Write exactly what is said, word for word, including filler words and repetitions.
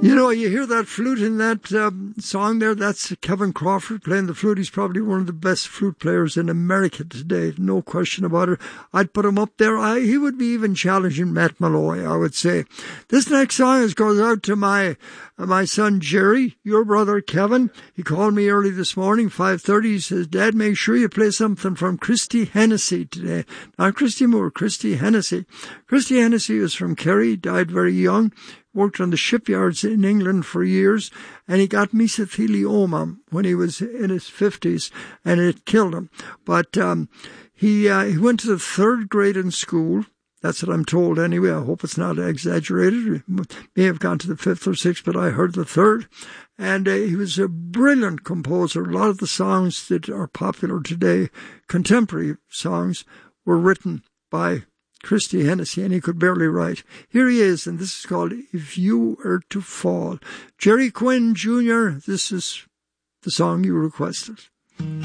You know, you hear that flute in that um, song there, that's Kevin Crawford playing the flute. He's probably one of the best flute players in America today, no question about it. I'd put him up there. I, he would be even challenging Matt Malloy, I would say. This next song is, goes out to my uh, my son Jerry, your brother Kevin. He called me early this morning, five thirty. He says, Dad, make sure you play something from Christy Hennessy today. Not Christy Moore, Christy Hennessy. Christy Hennessy was from Kerry, died very young. Worked on the shipyards in England for years, and he got mesothelioma when he was in his fifties, and it killed him. But um, he uh, he went to the third grade in school. That's what I'm told anyway. I hope it's not exaggerated. He may have gone to the fifth or sixth, but I heard the third. And uh, he was a brilliant composer. A lot of the songs that are popular today, contemporary songs, were written by Christy Hennessy, and he could barely write. Here he is, and this is called If You Were to Fall. Jerry Quinn Junior, this is the song you requested.